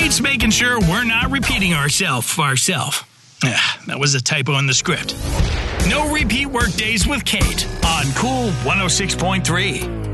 Kate's making sure we're not repeating ourselves. That was a typo in the script. No repeat work days with Kate on Cool 106.3.